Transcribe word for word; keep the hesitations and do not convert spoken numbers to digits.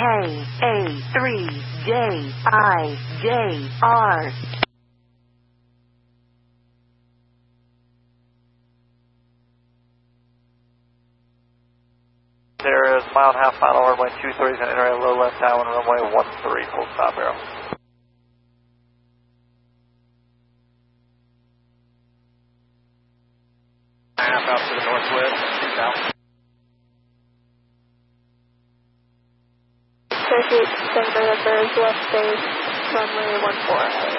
A three J I J R. There is mile and a half final runway two three is going to enter a low left down runway one three, full stop arrow. Half out to the northwest, two down. Circuit, Denver, Birds, left base, runway one four.